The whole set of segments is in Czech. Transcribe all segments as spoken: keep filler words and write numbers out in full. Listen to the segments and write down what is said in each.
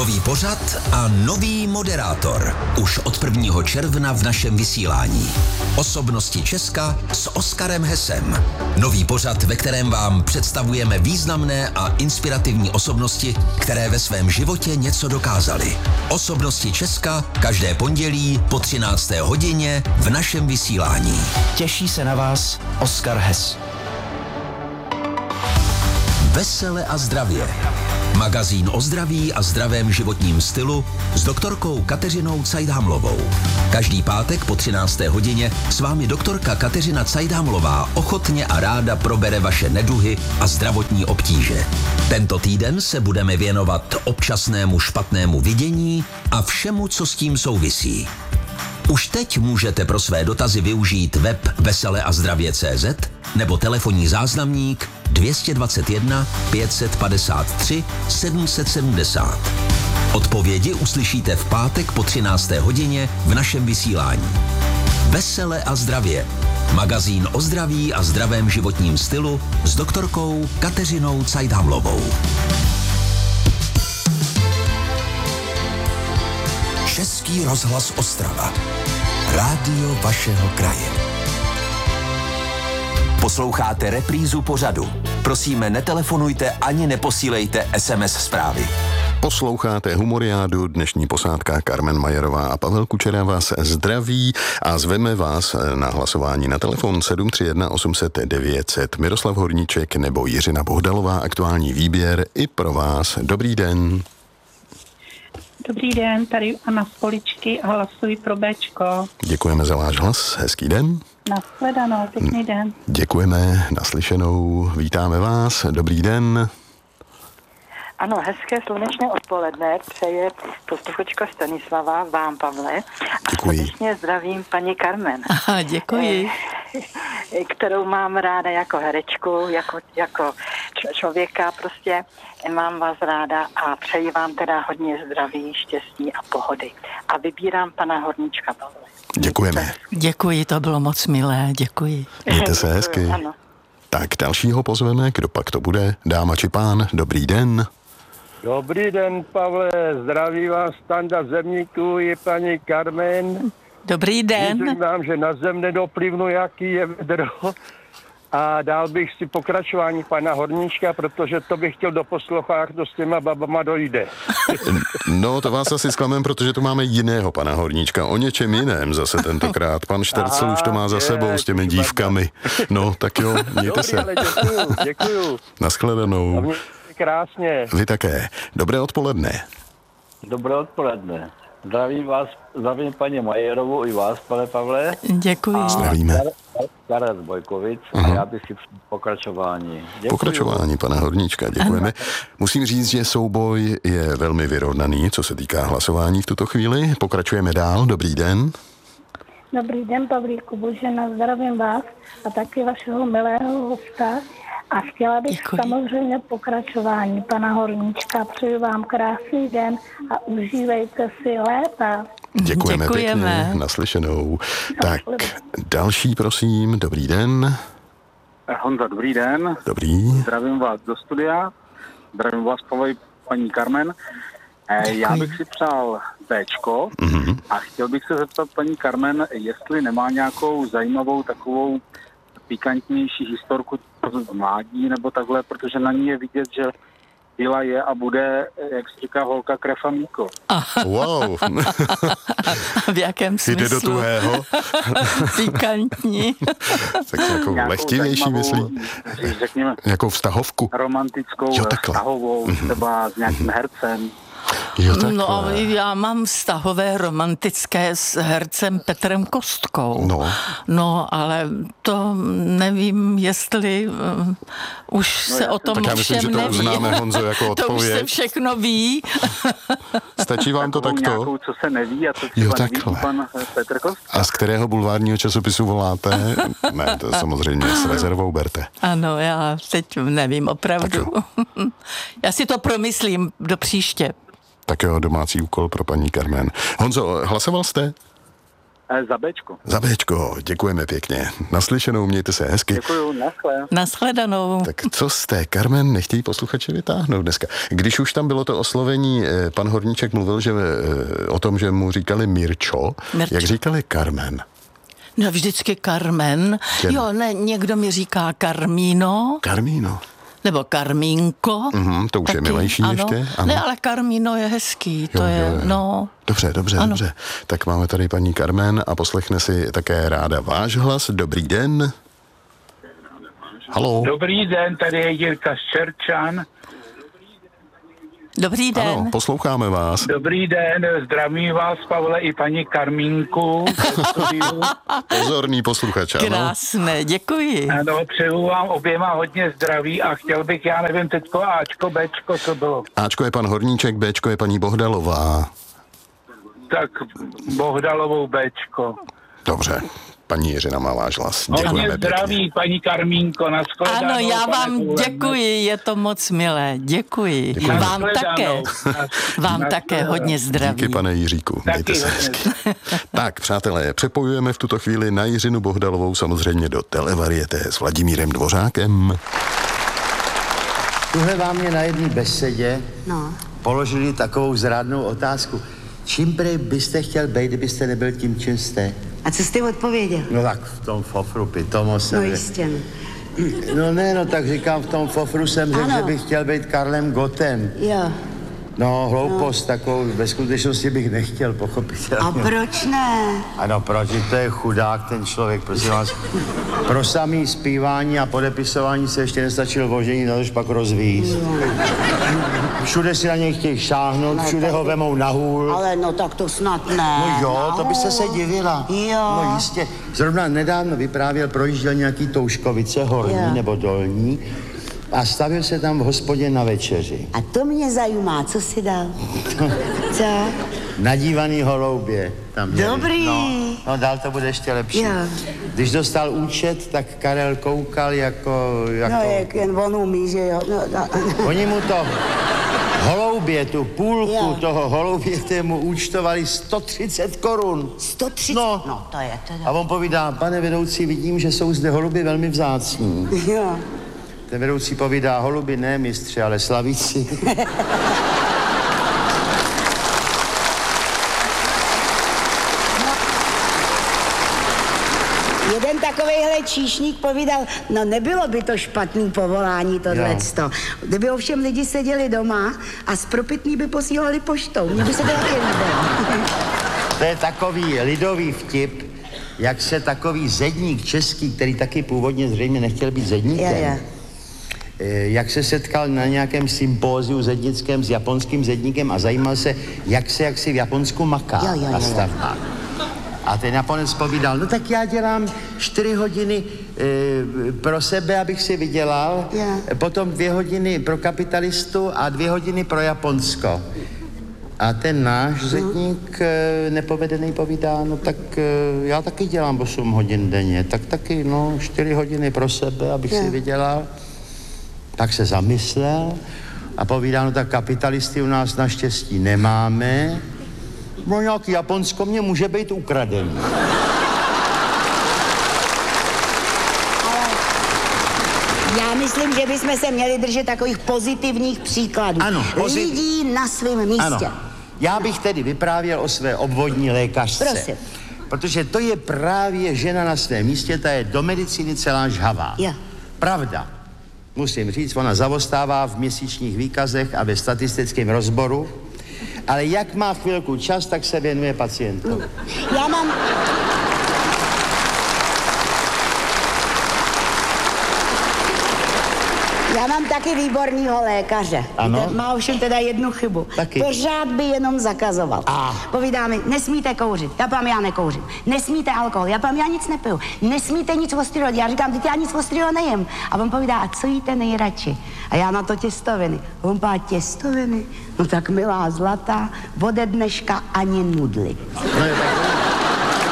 Nový pořad a nový moderátor. Už od prvního června v našem vysílání. Osobnosti Česka s Oskarem Hesem. Nový pořad, ve kterém vám představujeme významné a inspirativní osobnosti, které ve svém životě něco dokázaly. Osobnosti Česka každé pondělí po třinácté hodině v našem vysílání. Těší se na vás Oskar Hes. Vesele a zdravě. Magazín o zdraví a zdravém životním stylu s doktorkou Kateřinou Cajdhamlovou. Každý pátek po třinácté hodině s vámi doktorka Kateřina Cajdhamlová ochotně a ráda probere vaše neduhy a zdravotní obtíže. Tento týden se budeme věnovat občasnému špatnému vidění a všemu, co s tím souvisí. Už teď můžete pro své dotazy využít web vesele a zdravě tečka cé zet nebo telefonní záznamník dvě stě dvacet jedna pět set padesát tři sedm set sedmdesát. Odpovědi uslyšíte v pátek po třinácté hodině v našem vysílání. Vesele a zdravě. Magazín o zdraví a zdravém životním stylu s doktorkou Kateřinou Cajdhamlovou. Český rozhlas Ostrava. Rádio vašeho kraje. Posloucháte reprízu pořadu. Prosíme, netelefonujte ani neposílejte es em es zprávy. Posloucháte Humoriádu, dnešní posádka Carmen Majerová a Pavel Kučera vás zdraví a zveme vás na hlasování na telefon sedm tři jedna osm set devět set. Miroslav Horníček nebo Jiřina Bohdalová, aktuální výběr i pro vás. Dobrý den. Dobrý den, tady Anna z Poličky a hlasuji pro Béčko. Děkujeme za váš hlas, hezký den. Nashledanou, pěkný den. Děkujeme, naslyšenou, vítáme vás, dobrý den. Ano, hezké slunečné odpoledne přeje posluchačka Stanislava, vám, Pavle. A děkuji. srdečně zdravím paní Carmen. Aha, děkuji. Eh, kterou mám ráda jako herečku, jako, jako č- člověka prostě. Mám vás ráda a přeji vám teda hodně zdraví, štěstí a pohody. A vybírám pana Horníčka, Pavle. Děkujeme. Děkuji, to bylo moc milé, děkuji. Mějte se hezky. Ano. Tak dalšího pozveme, kdo pak to bude? Dáma či pán, dobrý den. Dobrý den, Pavle, zdraví vás Standa Zemníků i paní Carmen. Dobrý den. Myslím vám, že na zem nedoplivnu, jaký je vedro. A dál bych si pokračování pana Horníčka, protože to bych chtěl do poslucháku s těma babama dojde. No, to vás asi zklamem, protože tu máme jiného pana Horníčka, o něčem jiném zase tentokrát. Pan Štercel už to má za sebou s těmi dívkami. No, tak jo, mějte Dobrý, se. ale děkuju, děkuju. Naschledanou. A mě krásně. Vy také. Dobré odpoledne. Dobré odpoledne. Zdravím vás, zdravím paní Majerovou i vás, pane Pavle. Děkuji. Zdravíme. Karel Bojkovic a Aha. já bych si pokračování. Děkuji. Pokračování pana Horníčka, děkujeme. Musím říct, že souboj je velmi vyrovnaný, co se týká hlasování v tuto chvíli. Pokračujeme dál. Dobrý den. Dobrý den, Pavlíku, Božena, zdravím vás a taky vašeho milého hosta. A chtěla bych Děkuji. samozřejmě pokračování pana Horníčka. Přeju vám krásný den a užívejte si léta. Děkujeme, Děkujeme. pěkně, naslyšenou. Tak, další, prosím, dobrý den. Honza, dobrý den. Dobrý. Zdravím vás do studia. Zdravím vás, Pavel, paní Carmen. Eh, já bych si přál Béčko Mhm. a chtěl bych se zeptat paní Carmen, jestli nemá nějakou zajímavou takovou pikantnější historku z mládí nebo takhle, protože na ní je vidět, že byla je a bude, jak se říká, holka krev a mlíko. Wow. V jakém smyslu? Jde do tuhého. Pikantní. Tak jako Nějakou lehtivější, zajímavou, myslí. řekněme, Jako vztahovku. romantickou, Jo, takhle. vztahovou, třeba s nějakým hercem. Jo, takhle. No, já mám vztahové romantické s hercem Petrem Kostkou. No. No, ale to nevím, jestli uh, už No, se já o jsem- tom Tak já myslím, všem že to neví. uznáme, Honzo, jako To už se odpověď. všechno ví. Stačí vám to Takovou takto? nějakou, co se neví a co Jo, třeba neví takhle. pan eh, Petr Kostka. A z kterého bulvárního časopisu voláte? Ne, to je samozřejmě s rezervou berte. Ano, já teď nevím opravdu. Já si to promyslím do příště. Tak jo, domácí úkol pro paní Carmen. Honzo, hlasoval jste? E, za Bčko. Za Bčko, děkujeme pěkně. Naslyšenou, mějte se hezky. Děkuju, naschle. Nashledanou. Tak co jste, Carmen, nechtějí posluchači vytáhnout dneska. Když už tam bylo to oslovení, pan Horníček mluvil že o tom, že mu říkali Mirčo, Mirčo. Jak říkali Carmen? No vždycky Carmen. Ken. Jo, ne, někdo mi říká Carmíno. Carmíno. Nebo Karmínko. Mm-hmm, to už taky, je milejší ano. ještě. Ano. Ne, ale Carmíno je hezký. To jo, je, jo, jo. no... Dobře, dobře, ano. dobře. Tak máme tady paní Carmen a poslechne si také ráda váš hlas. Dobrý den. Haló. Dobrý den, tady je Jirka Ščerčan. Dobrý den. Ano, posloucháme vás. Dobrý den, zdravím vás, Pavle, i paní Karmínku. Pozorný posluchač, ano. Krásné, děkuji. Ano, přeju vám oběma hodně zdraví a chtěl bych, já nevím, teďko Ačko, Bčko, co bylo. Ačko je pan Horníček, Bčko je paní Bohdalová. Tak Bohdalovou Bčko. Dobře. Paní Jiřina má váš hlas. Děkujeme hodně zdraví, pěkně. Paní Karmínko, nashledanou. Ano, já vám děkuji, je to moc milé. Děkuji. Děkuji. Vám také. Vám také hodně zdraví. Díky, pane Jiříku. Mějte se hezky. Tak, přátelé, přepojujeme v tuto chvíli na Jiřinu Bohdalovou samozřejmě do Televarieté s Vladimírem Dvořákem. Tuhle vám mě na jedné besedě no. položili takovou zrádnou otázku. Čím prej byste chtěl být, kdybyste nebyl tím, čím jste? A co jste odpověděl? No tak v tom fofru pitomo jsem. No jistě. No ne, no tak říkám, v tom fofru jsem řekl, že bych chtěl být Karlem Gottem. Jo. No, hloupost no. takovou ve skutečnosti bych nechtěl, pochopitelně. A proč ne? Ano, proč? To je chudák ten člověk, prosím vás. Pro samý zpívání a podepisování se ještě nestačil vožení, na tož pak rozvíz. No. Všude si na něj chtějí šáhnout, no, všude ho vemou na hůl. Ale no tak to snad ne. No jo, to by se se divila. Jo. No jistě. Zrovna nedávno vyprávěl, projížděl nějaký Touškovice, horní jo. nebo dolní. A stavil se tam v hospodě na večeři. A to mě zajímá, co si dal? Co? Nadívaný holoubě. Tam měli. Dobrý. No, no, dál to bude ještě lepší. Jo. Když dostal účet, tak Karel koukal jako... jako... No, jak jen on umí, že jo. No, no. Oni mu to holoubě, tu půlku jo. toho holoubě, které mu účtovali sto třicet korun. sto třicet? No. No, to je teda... A on povídá, pane vedoucí, vidím, že jsou zde holuby velmi vzácní. Jo. Ten vedoucí povídá, holuby ne mistři, ale slavíci. Jeden takovejhle číšník povídal, no nebylo by to špatný povolání tohleto. Kdyby ovšem lidi seděli doma a z propitný by posílali poštou. Mně by se to taky líbilo. To je takový lidový vtip, jak se takový zedník český, který taky původně zřejmě nechtěl být zedníkem, je, je. jak se setkal na nějakém sympóziu zednickém s japonským zedníkem a zajímal se, jak se jak si v Japonsku maká jo, jo, na jo. stavbách. A ten Japonec povídal, no tak já dělám čtyři hodiny e, pro sebe, abych si vydělal, yeah. potom dvě hodiny pro kapitalistu a dvě hodiny pro Japonsko. A ten náš zedník e, nepovedený povídá, no tak e, já taky dělám osm hodin denně, tak taky, no, čtyři hodiny pro sebe, abych yeah. si vydělal. Tak se zamyslel a povídá, no tak kapitalisty u nás naštěstí nemáme, no nějaký Japonsko mě může být ukradený. Ale já myslím, že bychom se měli držet takových pozitivních příkladů. Ano, pozit... lidí na svém místě. Ano. Já bych tedy vyprávěl o své obvodní lékařce. Prosím. Protože to je právě žena na svém místě, ta je do medicíny celá žhavá. Jo. Pravda. Musím říct, ona zavostává v měsíčních výkazech a ve statistickém rozboru, ale jak má chvilku čas, tak se věnuje pacientům. Já mám... Já mám taky výbornýho lékaře. Ano? Má ovšem teda jednu chybu. Taky. Pořád by jenom zakazoval. Ah. Povídá mi, nesmíte kouřit. Já pám, já nekouřím. Nesmíte alkohol. Já pám, já nic nepiju. Nesmíte nic ostrého. Já říkám, teď já nic ostrého nejím. A on povídá, a co jíte nejradši? A já na to těstoviny. A on pá, těstoviny? No tak milá zlatá, ode dneška ani nudly. No je tak.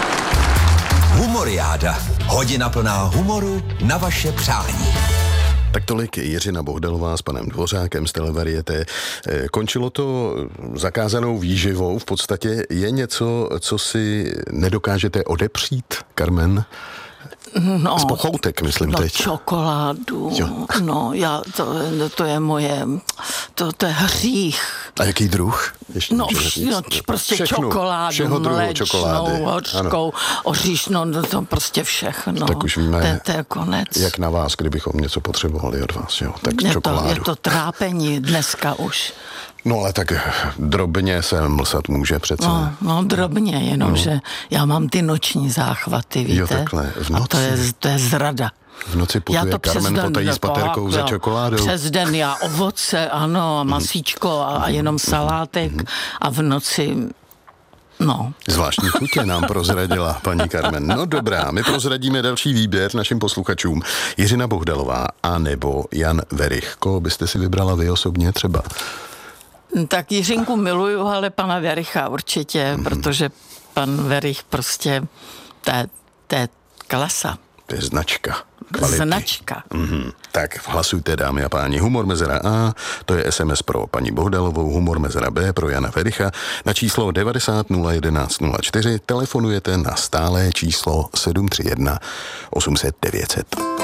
Humoriáda. Hodina plná humoru na vaše přání. Tak tolik Jiřina Bohdalová s panem Dvořákem z Televarieté. Končilo to zakázanou výživou. V podstatě je něco, co si nedokážete odepřít, Carmen? No, z pochoutek, myslím no, teď. čokoládu. Jo. No, já, to, to je moje, to, to je hřích. A jaký druh? Ještě no, no, prostě všechno, čokoládu, všeho mléčnou, hořkou, oříšnou, no, to prostě všechno. Tak už víme, to, to je konec. Jak na vás, kdybychom něco potřebovali od vás, jo? Tak je čokoládu. To, je to trápení dneska už. No ale tak drobně se mlsat může přece. No, no drobně, jenomže no. Já mám ty noční záchvaty, víte? Jo, takhle, v noci. A to je, to je zrada. V noci putuje Carmen potají s paterkou za čokoládou. Přes den já ovoce, ano, a masíčko a, a jenom salátek a v noci... No. Zvláštní chutě nám prozradila paní Carmen. No dobrá, my prozradíme další výběr našim posluchačům. Jiřina Bohdalová a nebo Jan Werich. Koho byste si vybrala vy osobně třeba? Tak Jiřinku miluju, ale pana Wericha určitě, mm. protože pan Werich prostě, to je klasa. To je značka. Kvality. Značka. Mm-hmm. Tak hlasujte, dámy a páni. Humor mezera A, to je es em es pro paní Bohdalovou, humor mezera B pro Jana Wericha. Na číslo devadesát nula jedenáct nula čtyři telefonujete na stálé číslo sedm tři jedna osm set devět set.